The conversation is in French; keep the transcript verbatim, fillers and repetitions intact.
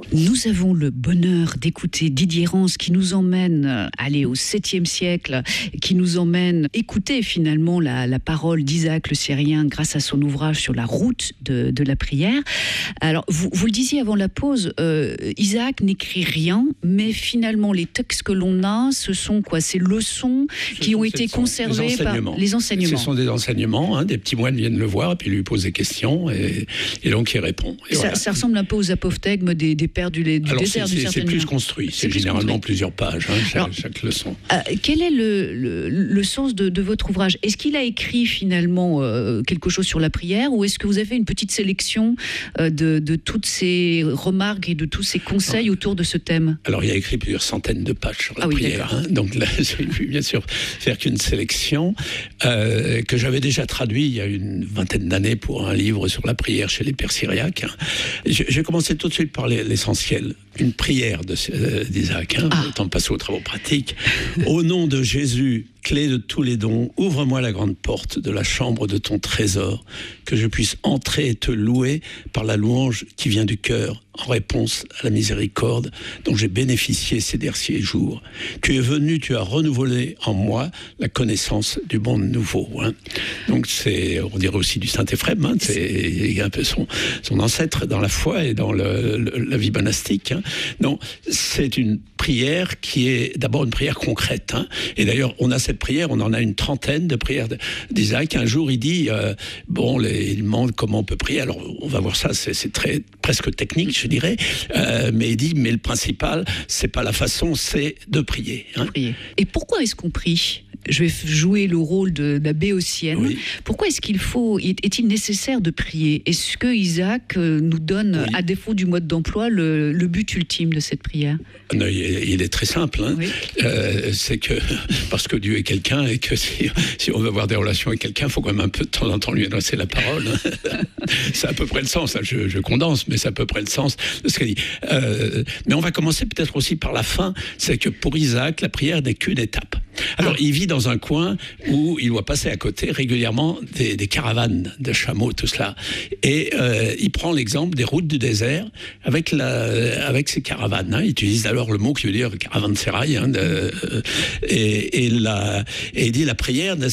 Nous avons le bonheur d'écouter Didier Rance qui nous emmène euh, aller au septième siècle, qui nous emmène écouter finalement la, la parole d'Isaac le Syrien grâce à son ouvrage sur la route de, de la prière. Alors, vous, vous le disiez avant la pause, euh, Isaac n'écrit rien, mais finalement les textes que l'on a, ce sont quoi? Ces leçons ce qui ont sont, été sont conservées les par les enseignements. Ce sont des enseignements, hein, des petits moines viennent le voir et puis lui posent des questions et, et donc il répond. Et ça, voilà. ça ressemble un peu aux apophthegmes des, des pères du, du Alors désert. c'est, c'est, c'est plus construit, c'est, c'est généralement construit. Plusieurs pages, hein, chaque, Alors, chaque leçon. Euh, quel est le, le, le sens de, de votre ouvrage? Est-ce qu'il a écrit finalement euh, quelque chose sur la prière, ou est-ce que vous avez une petite sélection euh, de, de toutes ces remarques et de tous ces conseils non. autour de ce thème? Alors il a écrit plusieurs centaines de pages sur la ah, prière, oui, hein, donc là j'ai pu bien sûr faire qu'une sélection euh, que j'avais déjà traduit il y a une vingtaine d'années pour un livre sur la prière chez les Pères syriaques. Hein. J'ai commencé tout de suite par l'essentiel, une prière de, euh, d'Isaac, hein, ah. autant passer aux travaux pratiques. Au nom de Jésus, clé de tous les dons, ouvre-moi la grande porte de la chambre de ton trésor, que je puisse entrer et te louer par la louange qui vient du cœur, en réponse à la miséricorde dont j'ai bénéficié ces derniers jours. Tu es venu, tu as renouvelé en moi la connaissance du monde nouveau. Hein. Donc c'est, on dirait aussi du Saint-Éphrem, hein, c'est un peu son, son ancêtre dans la foi et dans le, le, la vie monastique. Hein. Donc c'est une prière qui est d'abord une prière concrète. Hein. Et d'ailleurs, on a cette prière, on en a une trentaine de prières d'Isaac. Un jour, il dit, euh, bon, les, il demande comment on peut prier. Alors, on va voir ça, c'est, c'est très, presque technique, je dirais. Euh, mais il dit, mais le principal, c'est pas la façon, c'est de prier. Hein. prier. Et pourquoi est-ce qu'on prie ? Je vais jouer le rôle de la béotienne. Oui. Pourquoi est-ce qu'il faut, est-il nécessaire de prier? Est-ce que Isaac nous donne, oui. à défaut du mode d'emploi, le, le but ultime de cette prière? Non, il est très simple. Hein. Oui. Euh, c'est que parce que Dieu est quelqu'un et que si, si on veut avoir des relations avec quelqu'un, il faut quand même un peu de temps en temps lui adresser la parole. Hein. C'est à peu près le sens. Hein. Je, je condense, mais c'est à peu près le sens de ce qu'il dit. Euh, mais on va commencer peut-être aussi par la fin. C'est que pour Isaac, la prière n'est qu'une étape. Alors, ah. il vit dans un coin où il doit passer à côté régulièrement des, des caravanes de chameaux, tout cela. Et euh, il prend l'exemple des routes du désert avec, la, avec ces caravanes. Hein. Il utilise alors le mot qui veut dire caravansérail. Hein, de, et, et, la, et il dit la prière